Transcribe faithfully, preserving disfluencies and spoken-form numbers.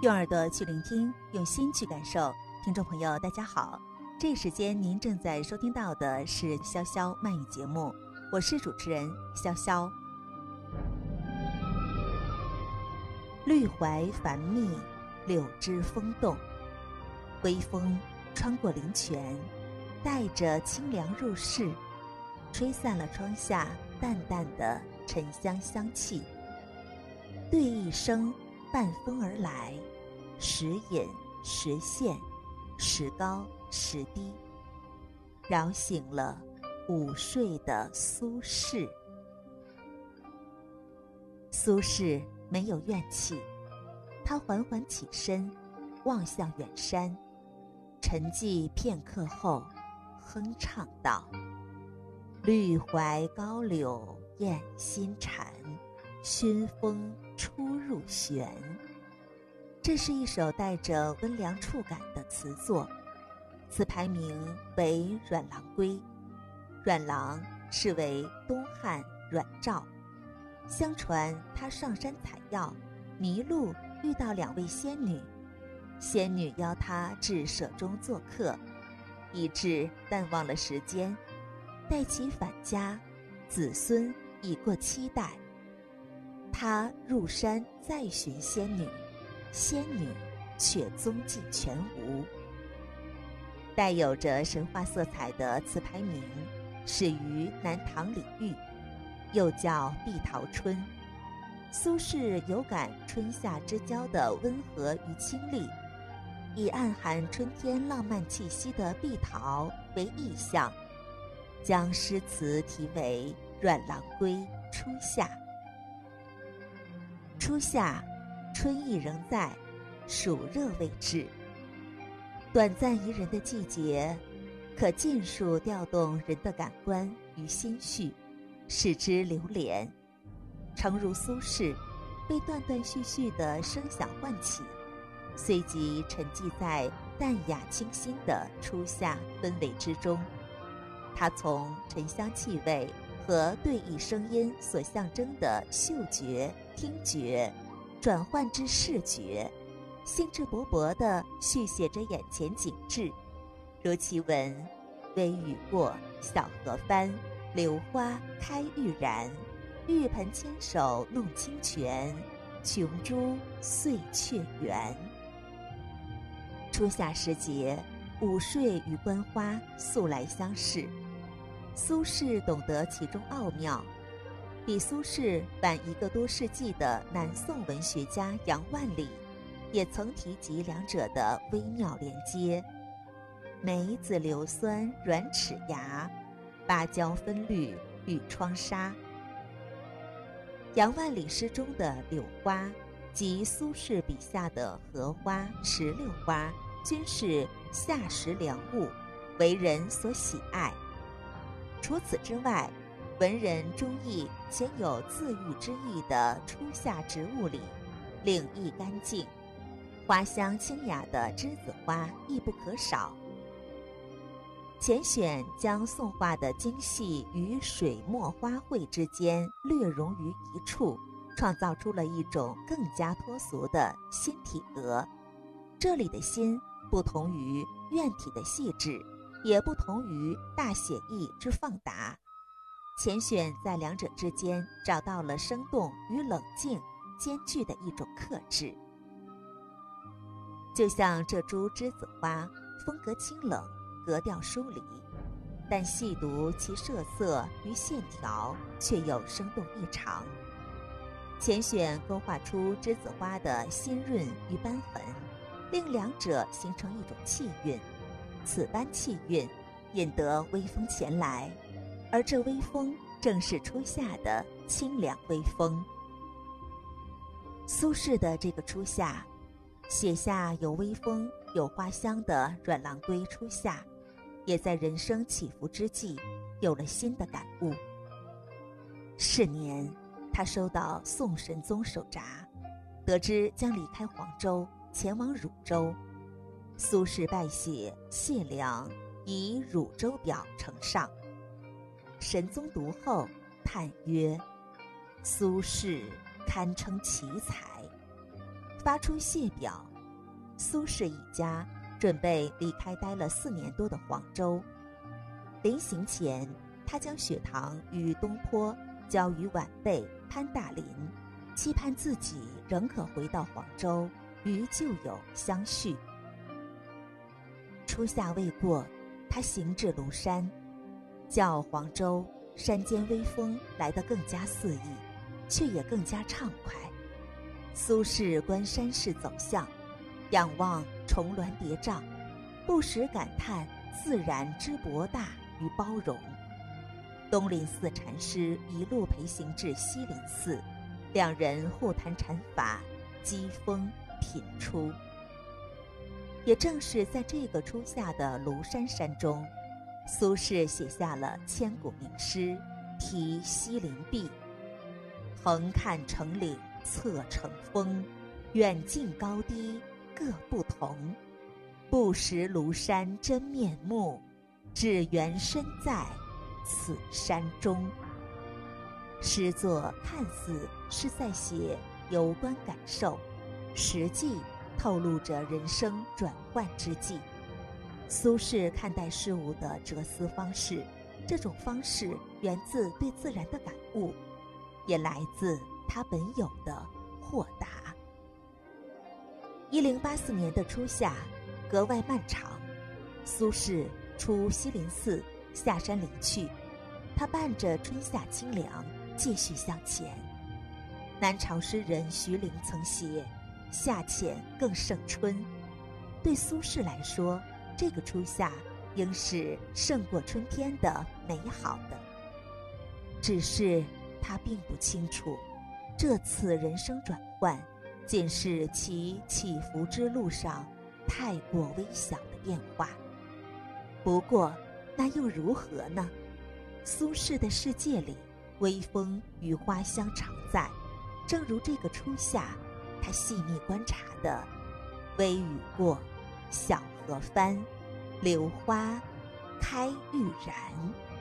用耳朵去聆听，用心去感受。听众朋友大家好，这时间您正在收听到的是潇潇慢语节目，我是主持人潇潇。绿槐繁密，柳枝风动，微风穿过林泉，带着清凉入室，吹散了窗下淡淡的沉香香气。对一声伴风而来，时隐时现，时高时低，扰醒了午睡的苏轼。苏轼没有怨气，他缓缓起身，望向远山，沉寂片刻后，哼唱道：绿槐高柳燕新蝉，熏风出入玄。这是一首带着温凉触感的词作，此牌名为《阮郎归》。阮郎是为东汉阮肇，相传他上山采药，迷路遇到两位仙女，仙女邀他至舍中做客，以致淡忘了时间，待其返家，子孙已过七代。他入山再寻仙女，仙女却踪迹全无。带有着神话色彩的此牌名始于南唐李煜，又叫碧桃春。苏轼有感春夏之交的温和与清丽，以暗含春天浪漫气息的碧桃为意象，将诗词题为《阮郎归初夏》。初夏，春意仍在，暑热未至，短暂宜人的季节，可尽数调动人的感官与心绪，使之流连。诚如苏轼被断断续续的声响唤起，随即沉寂在淡雅清新的初夏氛围之中。他从沉香气味和对忆声音所象征的嗅觉、听觉，转换至视觉，兴致勃勃地续写着眼前景致，如其文：微雨过，小荷翻，榴花开欲燃，玉盆牵手弄清泉，琼珠碎却圆。初夏时节，午睡与观花素来相似，苏轼懂得其中奥妙。比苏轼晚一个多世纪的南宋文学家杨万里也曾提及两者的微妙连接。梅子硫酸软齿牙，芭蕉分绿绿窗纱。杨万里诗中的柳花及苏轼笔下的荷花、石榴花均是夏时良物，为人所喜爱。除此之外，文人中意且有自喻之意的初夏植物里，岭意干净，花香清雅的栀子花亦不可少。钱选将宋画的精细与水墨花卉之间略融于一处，创造出了一种更加脱俗的新体格。这里的新不同于院体的细致，也不同于大写意之放达。钱选在两者之间找到了生动与冷静兼具的一种克制。就像这株栀子花，风格清冷，格调疏离，但细读其色色与线条，却又生动异常。钱选勾画出栀子花的新润与斑痕，令两者形成一种气韵。此般气韵引得微风前来，而这微风正是初夏的清凉微风。苏轼的这个初夏，写下有微风有花香的《阮郎归初夏》，也在人生起伏之际有了新的感悟。是年，他收到宋神宗手札，得知将离开黄州前往汝州，苏轼拜写谢良以汝州表呈上。神宗读后叹曰：苏轼堪称奇才，发出谢表苏轼一家准备离开待了四年多的黄州。临行前，他将雪堂与东坡交于晚辈潘大林，期盼自己仍可回到黄州，与旧友相叙。初夏未过，他行至庐山，较黄州山间微风来得更加肆意，却也更加畅快。苏轼观山势走向，仰望重峦叠嶂，不时感叹自然之博大与包容。东林寺禅师一路陪行至西林寺，两人互谈禅法，机锋品出。也正是在这个初夏的庐山山中，苏轼写下了千古名诗《题西林壁》：横看成岭侧成峰，远近高低各不同。不识庐山真面目，只缘身在此山中。诗作看似是在写游观感受，实际透露着人生转换之际。苏轼看待事物的哲思方式，这种方式源自对自然的感悟，也来自他本有的豁达。一零八四年的初夏格外漫长，苏轼出西林寺下山离去，他伴着春夏清凉继续向前。南朝诗人徐陵曾写夏浅更胜春，对苏轼来说，这个初夏应是胜过春天的美好的。只是他并不清楚，这次人生转换仅是其起伏之路上太过微小的变化。不过那又如何呢？苏轼的世界里，微风与花香常在，正如这个初夏他细腻观察的微雨过，小荷翻，榴花开欲燃。